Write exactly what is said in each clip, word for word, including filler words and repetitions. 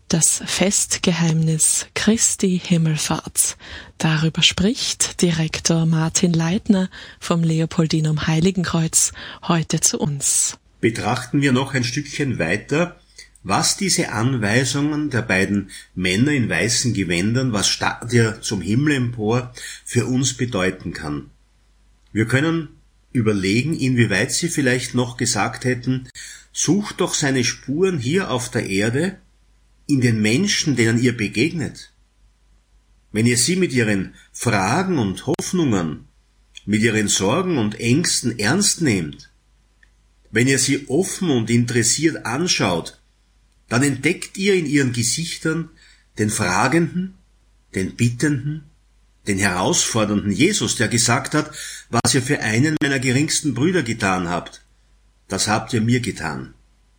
Das Festgeheimnis Christi Himmelfahrt. Darüber spricht Direktor Martin Leitner vom Leopoldinum Heiligenkreuz heute zu uns. Betrachten wir noch ein Stückchen weiter, was diese Anweisungen der beiden Männer in weißen Gewändern, was starrt ihr zum Himmel empor, für uns bedeuten kann. Wir können überlegen, inwieweit sie vielleicht noch gesagt hätten, sucht doch seine Spuren hier auf der Erde, in den Menschen, denen ihr begegnet. Wenn ihr sie mit ihren Fragen und Hoffnungen, mit ihren Sorgen und Ängsten ernst nehmt, wenn ihr sie offen und interessiert anschaut, dann entdeckt ihr in ihren Gesichtern den Fragenden, den Bittenden, den herausfordernden Jesus, der gesagt hat, was ihr für einen meiner geringsten Brüder getan habt, das habt ihr mir getan.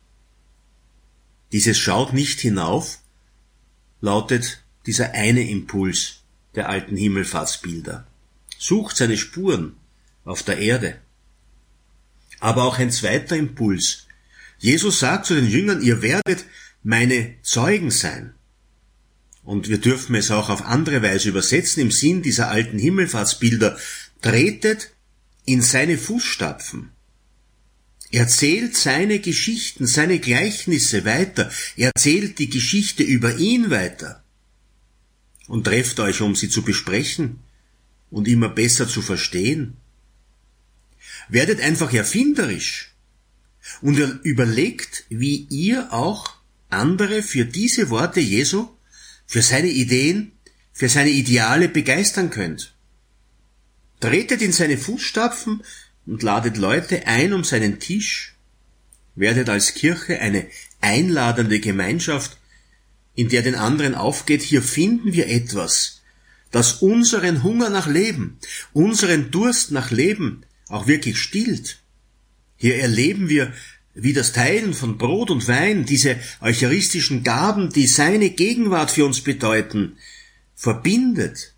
Dieses Schaut nicht hinauf lautet dieser eine Impuls der alten Himmelfahrtsbilder. Sucht seine Spuren auf der Erde. Aber auch ein zweiter Impuls. Jesus sagt zu den Jüngern, ihr werdet meine Zeugen sein. Und wir dürfen es auch auf andere Weise übersetzen im Sinn dieser alten Himmelfahrtsbilder. Tretet in seine Fußstapfen. Erzählt seine Geschichten, seine Gleichnisse weiter. Erzählt die Geschichte über ihn weiter. Und trefft euch, um sie zu besprechen und immer besser zu verstehen. Werdet einfach erfinderisch und überlegt, wie ihr auch andere für diese Worte Jesu, für seine Ideen, für seine Ideale begeistern könnt. Tretet in seine Fußstapfen und ladet Leute ein um seinen Tisch, werdet als Kirche eine einladende Gemeinschaft, in der den anderen aufgeht, hier finden wir etwas, das unseren Hunger nach Leben, unseren Durst nach Leben auch wirklich stillt. Hier erleben wir, wie das Teilen von Brot und Wein, diese eucharistischen Gaben, die seine Gegenwart für uns bedeuten, verbindet.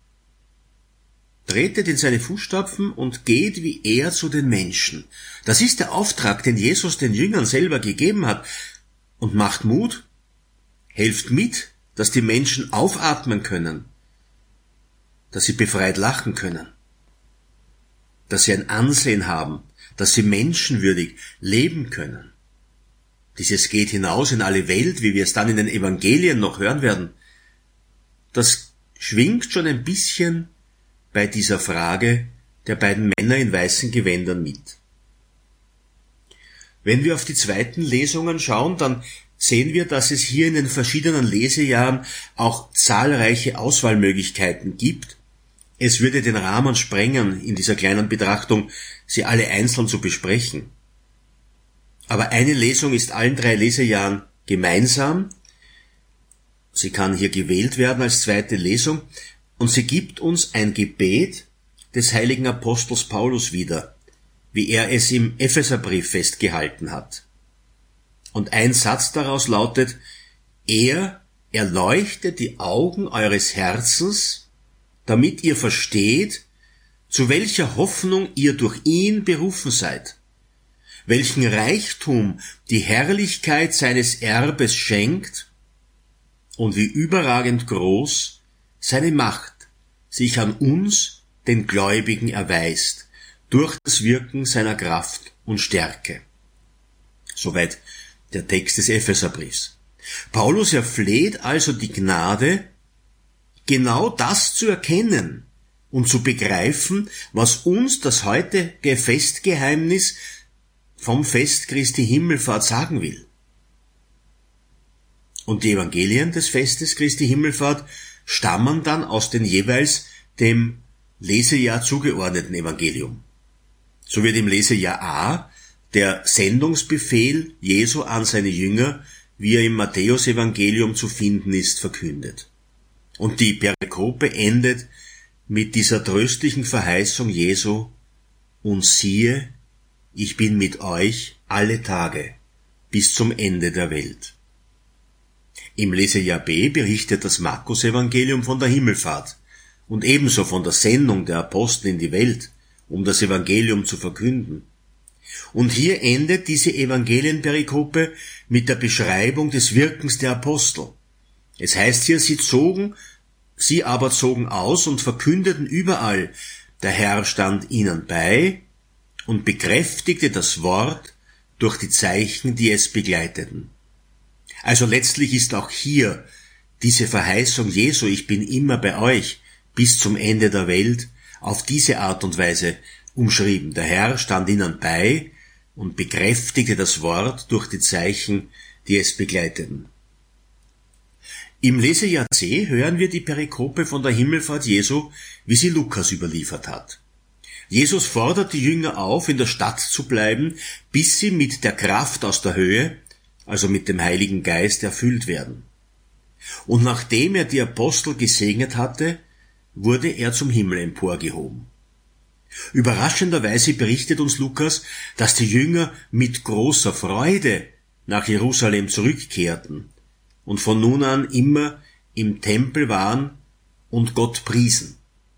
Tretet in seine Fußstapfen und geht wie er zu den Menschen. Das ist der Auftrag, den Jesus den Jüngern selber gegeben hat. Und macht Mut, helft mit, dass die Menschen aufatmen können, dass sie befreit lachen können, dass sie ein Ansehen haben, dass sie menschenwürdig leben können. Dieses geht hinaus in alle Welt, wie wir es dann in den Evangelien noch hören werden. Das schwingt schon ein bisschen bei dieser Frage der beiden Männer in weißen Gewändern mit. Wenn wir auf die zweiten Lesungen schauen, dann sehen wir, dass es hier in den verschiedenen Lesejahren auch zahlreiche Auswahlmöglichkeiten gibt. Es würde den Rahmen sprengen, in dieser kleinen Betrachtung sie alle einzeln zu besprechen. Aber eine Lesung ist allen drei Lesejahren gemeinsam. Sie kann hier gewählt werden als zweite Lesung. Und sie gibt uns ein Gebet des heiligen Apostels Paulus wieder, wie er es im Epheserbrief festgehalten hat. Und ein Satz daraus lautet, er erleuchtet die Augen eures Herzens, damit ihr versteht, zu welcher Hoffnung ihr durch ihn berufen seid, welchen Reichtum die Herrlichkeit seines Erbes schenkt und wie überragend groß seine Macht sich an uns, den Gläubigen, erweist, durch das Wirken seiner Kraft und Stärke. Soweit der Text des Epheserbriefs. Paulus erfleht also die Gnade, genau das zu erkennen und zu begreifen, was uns das heutige Festgeheimnis vom Fest Christi Himmelfahrt sagen will. Und die Evangelien des Festes Christi Himmelfahrt stammen dann aus den jeweils dem Lesejahr zugeordneten Evangelium. So wird im Lesejahr A der Sendungsbefehl Jesu an seine Jünger, wie er im Matthäus-Evangelium zu finden ist, verkündet. Und die Perikope endet mit dieser tröstlichen Verheißung Jesu, und siehe, ich bin mit euch alle Tage bis zum Ende der Welt. Im Lesejahr B berichtet das Markus-Evangelium von der Himmelfahrt und ebenso von der Sendung der Apostel in die Welt, um das Evangelium zu verkünden. Und hier endet diese Evangelienperikope mit der Beschreibung des Wirkens der Apostel, Es heißt hier, sie zogen, sie aber zogen aus und verkündeten überall, der Herr stand ihnen bei und bekräftigte das Wort durch die Zeichen, die es begleiteten. Also letztlich ist auch hier diese Verheißung Jesu, ich bin immer bei euch bis zum Ende der Welt, auf diese Art und Weise umschrieben. Der Herr stand ihnen bei und bekräftigte das Wort durch die Zeichen, die es begleiteten. Im Lesejahr C hören wir die Perikope von der Himmelfahrt Jesu, wie sie Lukas überliefert hat. Jesus fordert die Jünger auf, in der Stadt zu bleiben, bis sie mit der Kraft aus der Höhe, also mit dem Heiligen Geist, erfüllt werden. Und nachdem er die Apostel gesegnet hatte, wurde er zum Himmel emporgehoben. Überraschenderweise berichtet uns Lukas, dass die Jünger mit großer Freude nach Jerusalem zurückkehrten und von nun an immer im Tempel waren und Gott priesen.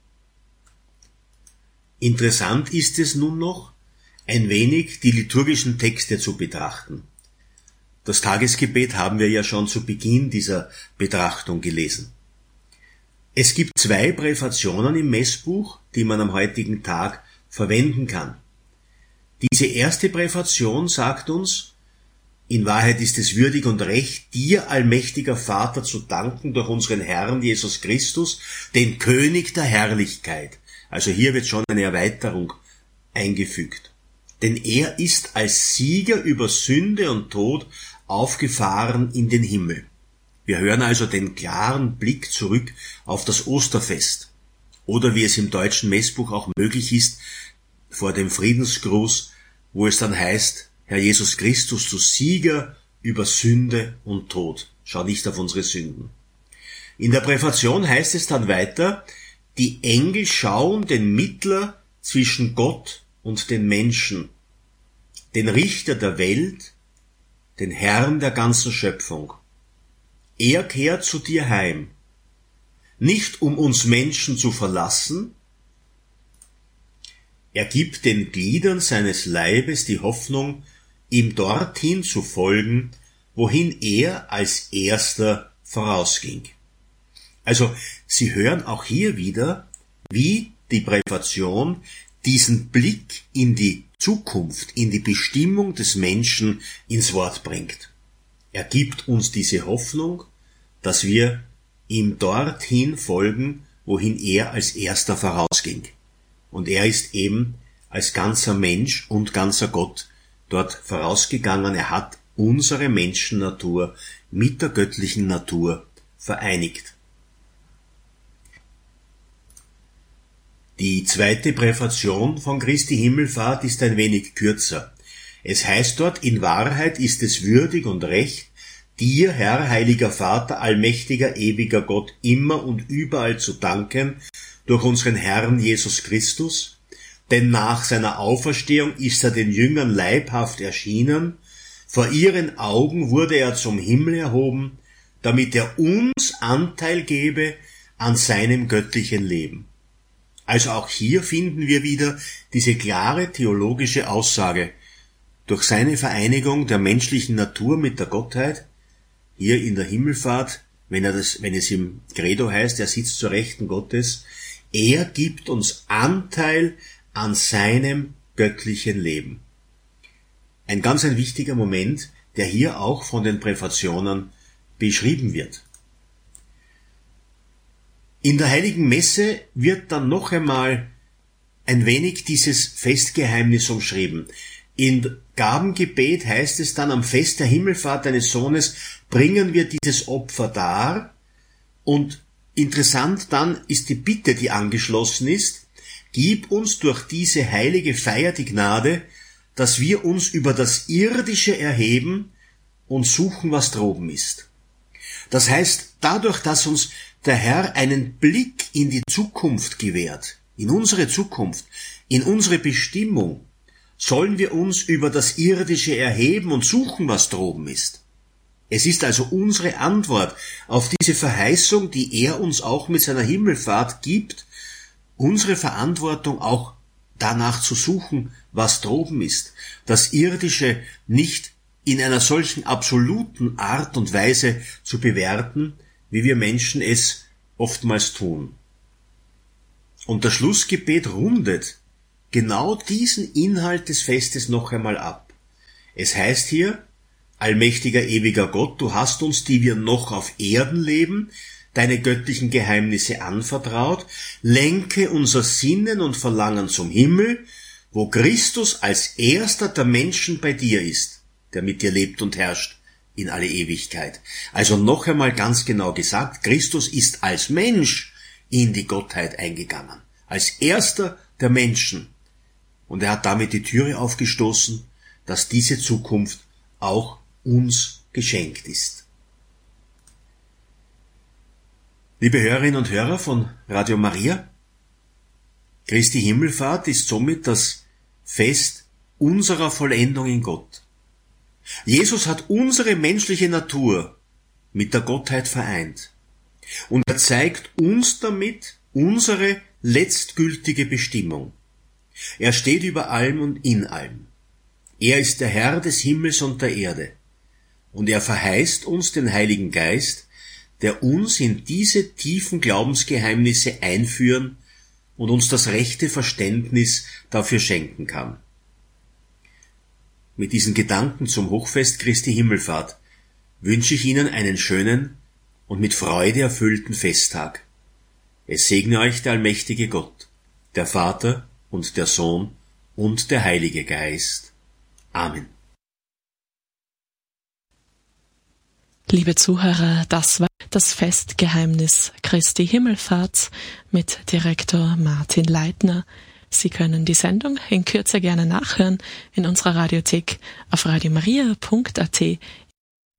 Interessant ist es nun noch, ein wenig die liturgischen Texte zu betrachten. Das Tagesgebet haben wir ja schon zu Beginn dieser Betrachtung gelesen. Es gibt zwei Präfationen im Messbuch, die man am heutigen Tag verwenden kann. Diese erste Präfation sagt uns, in Wahrheit ist es würdig und recht, dir, allmächtiger Vater, zu danken durch unseren Herrn Jesus Christus, den König der Herrlichkeit. Also hier wird schon eine Erweiterung eingefügt. Denn er ist als Sieger über Sünde und Tod aufgefahren in den Himmel. Wir hören also den klaren Blick zurück auf das Osterfest. Oder wie es im deutschen Messbuch auch möglich ist, vor dem Friedensgruß, wo es dann heißt, Herr Jesus Christus, du Sieger über Sünde und Tod. Schau nicht auf unsere Sünden. In der Präfation heißt es dann weiter, die Engel schauen den Mittler zwischen Gott und den Menschen, den Richter der Welt, den Herrn der ganzen Schöpfung. Er kehrt zu dir heim, nicht um uns Menschen zu verlassen, er gibt den Gliedern seines Leibes die Hoffnung, ihm dorthin zu folgen, wohin er als Erster vorausging. Also, Sie hören auch hier wieder, wie die Präfation diesen Blick in die Zukunft, in die Bestimmung des Menschen ins Wort bringt. Er gibt uns diese Hoffnung, dass wir ihm dorthin folgen, wohin er als Erster vorausging. Und er ist eben als ganzer Mensch und ganzer Gott dort vorausgegangen. Er hat unsere Menschennatur mit der göttlichen Natur vereinigt. Die zweite Präfation von Christi Himmelfahrt ist ein wenig kürzer. Es heißt dort, in Wahrheit ist es würdig und recht, dir, Herr, heiliger Vater, allmächtiger, ewiger Gott, immer und überall zu danken, durch unseren Herrn Jesus Christus, denn nach seiner Auferstehung ist er den Jüngern leibhaft erschienen, vor ihren Augen wurde er zum Himmel erhoben, damit er uns Anteil gebe an seinem göttlichen Leben. Also auch hier finden wir wieder diese klare theologische Aussage. Durch seine Vereinigung der menschlichen Natur mit der Gottheit, hier in der Himmelfahrt, wenn er das, wenn es im Credo heißt, er sitzt zur Rechten Gottes, er gibt uns Anteil an seinem göttlichen Leben. Ein ganz ein wichtiger Moment, der hier auch von den Präfationen beschrieben wird. In der Heiligen Messe wird dann noch einmal ein wenig dieses Festgeheimnis umschrieben. Im Gabengebet heißt es dann, am Fest der Himmelfahrt deines Sohnes bringen wir dieses Opfer dar. Und interessant dann ist die Bitte, die angeschlossen ist, gib uns durch diese heilige Feier die Gnade, dass wir uns über das Irdische erheben und suchen, was droben ist. Das heißt, dadurch, dass uns der Herr einen Blick in die Zukunft gewährt, in unsere Zukunft, in unsere Bestimmung, sollen wir uns über das Irdische erheben und suchen, was droben ist. Es ist also unsere Antwort auf diese Verheißung, die er uns auch mit seiner Himmelfahrt gibt, unsere Verantwortung auch danach zu suchen, was droben ist, das Irdische nicht in einer solchen absoluten Art und Weise zu bewerten, wie wir Menschen es oftmals tun. Und das Schlussgebet rundet genau diesen Inhalt des Festes noch einmal ab. Es heißt hier: Allmächtiger, ewiger Gott, du hast uns, die wir noch auf Erden leben, deine göttlichen Geheimnisse anvertraut, lenke unser Sinnen und Verlangen zum Himmel, wo Christus als erster der Menschen bei dir ist, der mit dir lebt und herrscht in alle Ewigkeit. Also noch einmal ganz genau gesagt, Christus ist als Mensch in die Gottheit eingegangen, als erster der Menschen. Und er hat damit die Türe aufgestoßen, dass diese Zukunft auch uns geschenkt ist. Liebe Hörerinnen und Hörer von Radio Maria, Christi Himmelfahrt ist somit das Fest unserer Vollendung in Gott. Jesus hat unsere menschliche Natur mit der Gottheit vereint und er zeigt uns damit unsere letztgültige Bestimmung. Er steht über allem und in allem. Er ist der Herr des Himmels und der Erde und er verheißt uns den Heiligen Geist, der uns in diese tiefen Glaubensgeheimnisse einführen und uns das rechte Verständnis dafür schenken kann. Mit diesen Gedanken zum Hochfest Christi Himmelfahrt wünsche ich Ihnen einen schönen und mit Freude erfüllten Festtag. Es segne euch der allmächtige Gott, der Vater und der Sohn und der Heilige Geist. Amen. Liebe Zuhörer, das war das Festgeheimnis Christi Himmelfahrt mit Direktor Martin Leitner. Sie können die Sendung in Kürze gerne nachhören in unserer Radiothek auf radiomaria punkt at,